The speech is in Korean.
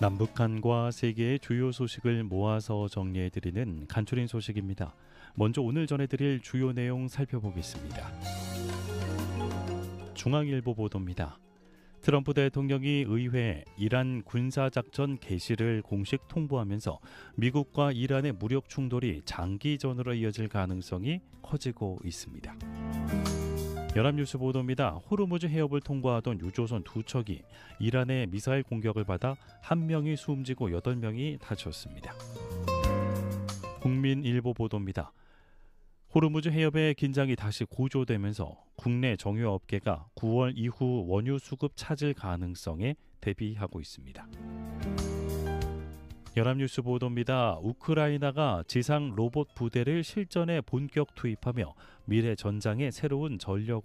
남북한과 세계의 주요 소식을 모아서 정리해드리는 간추린 소식입니다. 먼저 오늘 전해드릴 주요 내용 살펴보겠습니다. 중앙일보 보도입니다. 트럼프 대통령이 의회에 이란 군사작전 개시를 공식 통보하면서 미국과 이란의 무력 충돌이 장기전으로 이어질 가능성이 커지고 있습니다. 연합뉴스 보도입니다. 호르무즈 해협을 통과하던 유조선 두 척이 이란의 미사일 공격을 받아 한 명이 숨지고 8명이 다쳤습니다. 국민일보 보도입니다. 호르무즈 해협의 긴장이 다시 고조되면서 국내 정유업계가 9월 이후 원유 수급 차질 가능성에 대비하고 있습니다. 연합뉴스 보도입니다. 우크라이나가 지상 로봇 부대를 실전에 본격 투입하며 미래 전장의 새로운 전력